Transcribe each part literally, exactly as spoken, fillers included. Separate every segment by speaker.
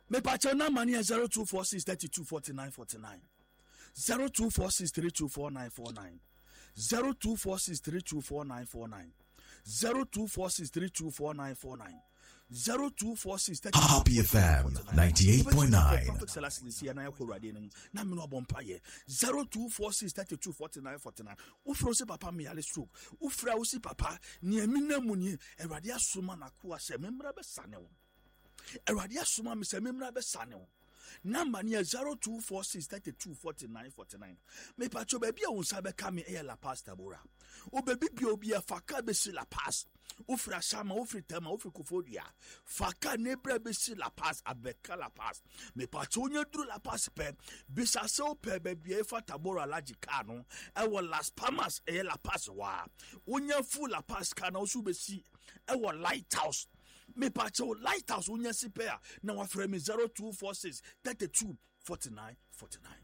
Speaker 1: Me pacho na mani zero two four six three two four nine four nine. zero two four six three two four nine four nine. zero two four six three two four nine four nine. zero two four six three two four nine four nine. zero two four six
Speaker 2: Happy F M ninety-eight point nine.
Speaker 1: zero two four six three two four nine four nine. Ufro se papa mi ale stroke. Ufra usi papa ni emina muni erade asoma na ko ase memra be sane wo. Erade asoma me se memra be sane wo. Number near zero two four six thirty two forty nine forty nine. Me pacho baby a unsa be kame e la pasta bora. O baby bi obi a faka be si la pass. Ufra shama ufri tema ufri kufodia. Faka nebra be si la pass abeka la pass. Me pacho nya dru la pass pe bisa se o pe baby e fa tabora laji kano. E wo las palmas e la pass wa. Unya fu la pass kana usu be si e wo lighthouse. Me pacho lighthouse unya si pe na wa frame zero two four six thirty two forty nine forty nine.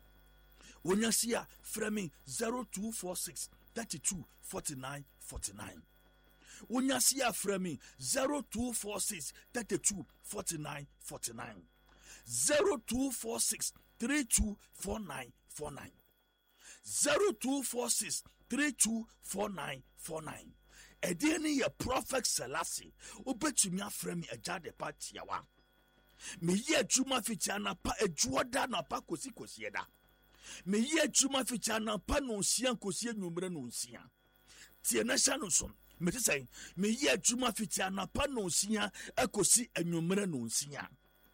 Speaker 1: Unya si a frame zero two four six thirty two forty nine forty nine. Unya si a frame zero two four six thirty two forty nine forty nine. zero two four six three two four nine four nine. zero two four six three two four nine four nine. Edeni ye prophet Selassie obetumi afrɛ me agya de pa tiawa me ye adwuma fitia na pa adwoda na pa kosi kosi eda me ye adwuma fitia na pa no nsia kosi enwumre no nsia tie na sha no so me te sɛ me ye adwuma fitia na pa no nsia akosi enwumre no nsia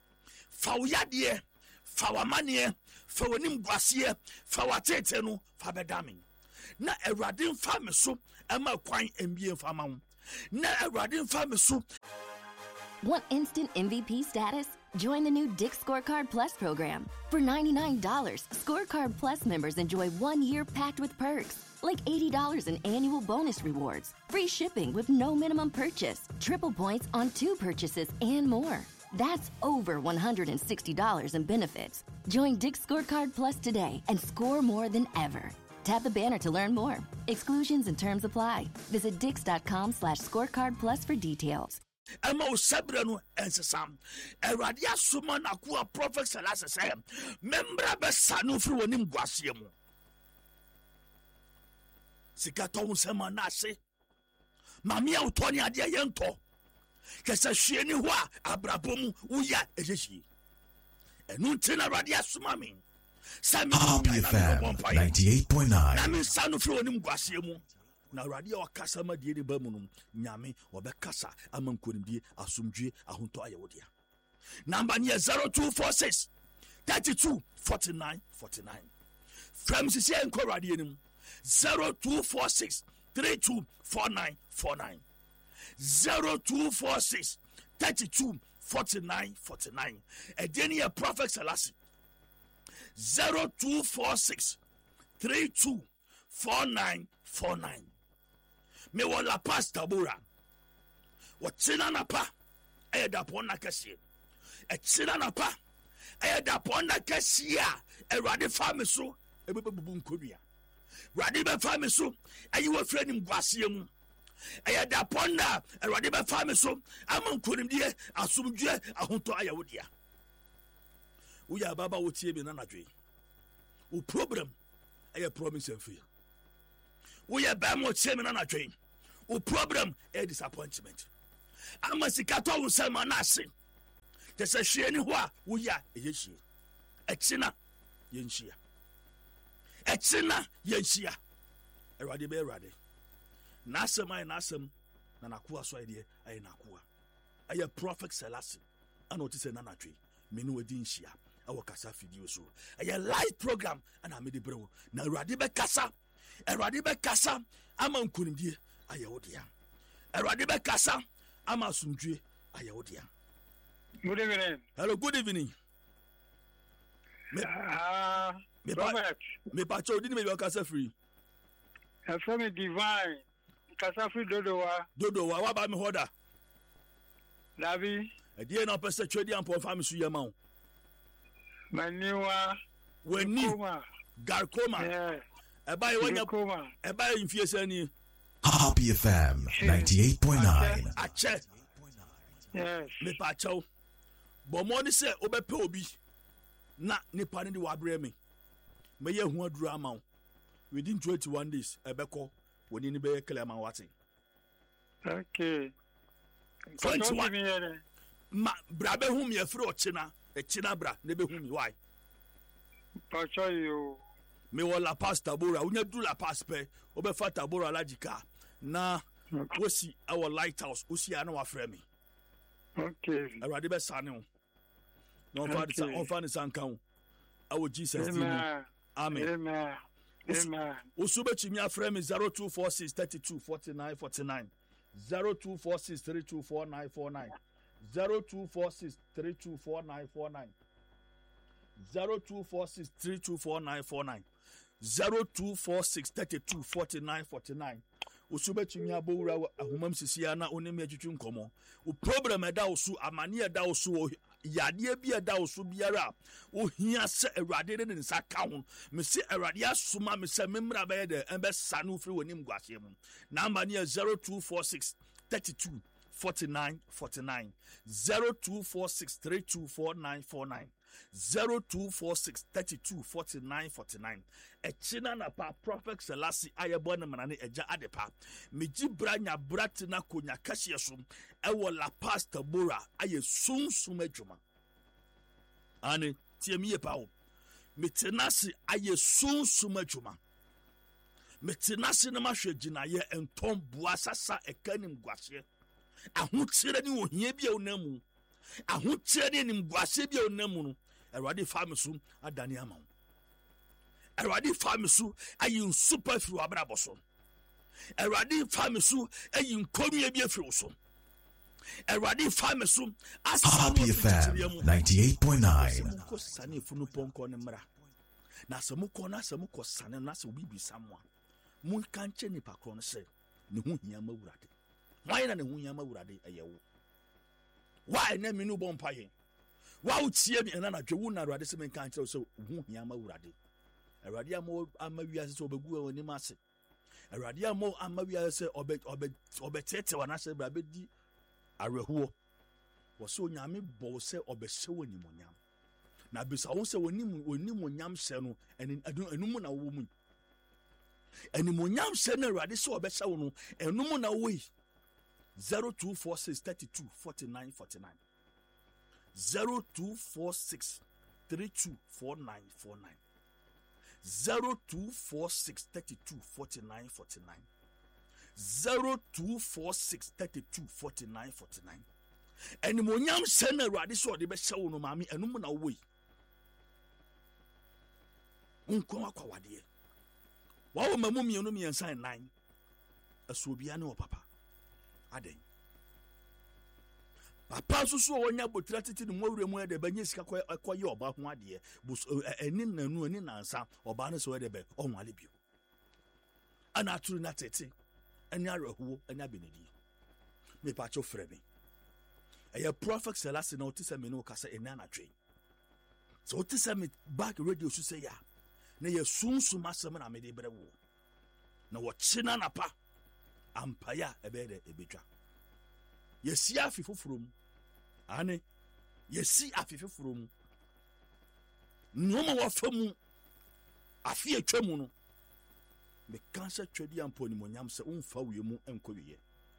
Speaker 1: fa wo yade fa wa mane fa wonim gwase fa wa tete no fa bedame na Awurade mfa me so ama kwan mbie mfa ma wo na Awurade mfa me so.
Speaker 3: Want instant M V P status? Join the new Dick's Scorecard Plus program. For ninety-nine dollars, Scorecard Plus members enjoy one year packed with perks, like eighty dollars in annual bonus rewards, free shipping with no minimum purchase, triple points on two purchases, and more. That's over one hundred sixty dollars in benefits. Join Dick's Scorecard Plus today and score more than ever. Tap the banner to learn more. Exclusions and terms apply. Visit dix.com slash scorecard plus for details.
Speaker 1: Emma Sabrano and Sam. Eradia Suman Aqua Prophet Selassie Sam. Membra Bessanu through an imguasium. Sikaton Semanase. Mamia Utonia Dianto. Kesashini wa Abrabomu Uya Eji. And Nuntina Radia Sumami.
Speaker 2: Happy F M ninety-eight point nine.
Speaker 1: Nami sanu fro onim gwasiemu. Na radio akasa ma die de bamunum. Nyame obekasa amankonimdie asomdwe ahonto ayewodia. Number near zero two four six thirty two forty nine forty nine. From sisi enko radio nim zero two four six three two four nine four nine. zero two four six thirty two forty nine forty nine. Edeni a prophet Selassie zero two four six three two four nine four nine. Me wala pasta bura. Watina na pa eda pona kesi. E tina na pa eda pona kesi ya e rade fami so e bebe bubu nkodua. Rade be fami so e yiwa frɛ nim gwase mu. E eda pona e rade be fami so amon konim die asomdwe ahonto ayawodia. Uya baba wotie bi na nadwe. O problem e promise and fear. Uya ba mo tie mi na nadwe. O problem e disappointment. Amasikato wo sema na ase. Te se hwe ni ho a uya e yehie. Ekina yenhia. Ekina yenhia. Erade be erade. Na asem ay na asem na nakoa so ide ay nakoa. Ay prophet Selassie. Ana oti se na nadwe. Meni wadi nhia. Awo kasa video so a live program and I made the bro na Awurade be kasa Awurade be kasa ama nkonimdie ayewodia Awurade be kasa ama asomdwe ayewodia.
Speaker 4: Good evening.
Speaker 1: Hello, good evening. Me
Speaker 4: Ah, uh,
Speaker 1: me
Speaker 4: Robert.
Speaker 1: Me pa cho dini me be kasa free.
Speaker 4: I from divine kasa free dodowa.
Speaker 1: Dodowa wa ba me hoda.
Speaker 4: Davi.
Speaker 1: E die na pese twedi ampo fa me su yema o.
Speaker 4: Maniwa
Speaker 1: Weni Garcoma.
Speaker 4: Yeah.
Speaker 1: Eba e wanya Garcoma. Eba e mfiese ni.
Speaker 2: Happy F M ninety-eight point nine.
Speaker 1: Ache.
Speaker 4: Yes.
Speaker 1: Me pa cho. Bomoni say obepe obi na nipa ne de wabrɛ me meye hu aduru ama within twenty-one days ebeko woni ni be clear man wate.
Speaker 4: Okay.
Speaker 1: twenty-one ma brabe hu me afiri ochina echina bra ne be hu me why
Speaker 4: Pacho you
Speaker 1: me wala pastor bora unya du la paspe obefa tabora lagika na wosi our lighthouse osi ana wafrɛ me.
Speaker 4: Okay.
Speaker 1: Awurade be sane ho. No father son on father son kan. Our Jesus name.
Speaker 4: Amen.
Speaker 1: Amen.
Speaker 4: Amen. Amen.
Speaker 1: Usube chimi afrɛ me zero two four six three two four nine four nine zero two four six three two four nine four nine zero two four six three two four nine four nine zero two four six three two four nine four nine zero two four six three two four nine four nine. Usube chimi abowura ahomam sisia na onim atwitwu nkomo o problem eda osu amane eda osu yade bi eda osu biara o hia se awurade ne nsa ka ho me se awurade asoma me se memra be de embe sanu firi wonim guase mu na amane zero two four six three two four nine four nine zero two four six three two four nine four nine zero two four six three two four nine four nine. Echina na pa Prophet Selassie ayebo ne manane eja adepa meji branya bratina konya kashie so ewo la pastor bora aye sunsum adwuma ane tie miye pawo metenase aye sunsum adwuma metenase na mahwe gina ye entom boa sasa ekanim guase ahokyere ni ohia bia onamu ahokyere ni mguase bia onamu no Eradi famisu adani ama. Eradi famisu ayin super fru abraboso. Eradi famisu ayin komi ebi efru so. Eradi famisu
Speaker 2: Happy F M ninety-eight point nine.
Speaker 1: Ko sane funu ponko ne mra. Na samu ko na samu ko sane na se obi bi samwa. Mun kanche ni pakro no se ne hu hia mawurade. Why na ne hu hia mawurade ayewo. Why na minu bompaye. Wow, tie me na dwewu na Awurade se men kan kire so hu hia ma Awurade. Awurade amo amawia se obegu wani mase. Awurade amo amawia se obe obe obetete wana se bra bedi arehuo. Wo so nyame bo se obehye wani monyam. Na bisa won se wani wani monyam hye no enum na wo mu. Eni monyam hye na Awurade se obehye wo no enum na wo yi. zero two four six three two four nine four nine zero two four six three two four nine four nine zero two four six three two four nine four nine zero two four six three two four nine four nine and monyam sena Awurade so de be hye wo no maami enum na wo yi unkwa kwawade wa wo mamu mienu miensan nine asuobia ne wo papa aden papa so so wonya botira titi ne mwure mu de banye sika koye oba ho ade eni nanu eni nansa oba ne so de be onwale bio ana aturu na tete eni arahuo eni abenedi me pa cho frɛ me eye Prophet Selassie na otise me no kasa eni anatwe so otise me back radio so say ya na ye sunsum asem na me de brɛ wo na wo china na pa ampaya ebe de ebetwa yesi afi foforom ane yesi afi foforom noma wa famu afi atwamu no me kansa twadi ampo ni monyam se umfa wiemu enkowiye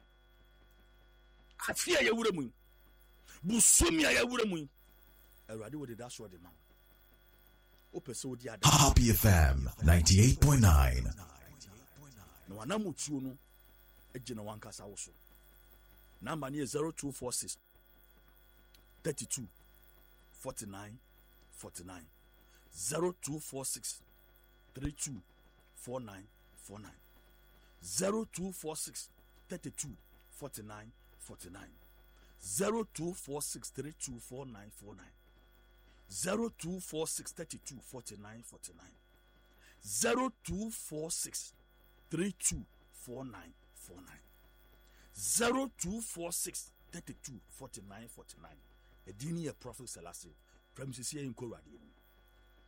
Speaker 1: afi ya wura mu busumi ya wura mu Awurade wo de da so de ma opese wo di ada
Speaker 2: Happy F M ninety-eight point nine.
Speaker 1: no anamutuo no ejina wankasa wo so number near zero two four six thirty two forty nine forty nine zero two four six three two four nine four nine zero two four six thirty two forty nine forty nine zero two four six three two four nine four nine zero two four six thirty two forty nine forty nine zero two four six three two four nine four nine zero two four six thirty two forty nine forty nine. A dini a Prophet Selassie. Premises here in Koradi.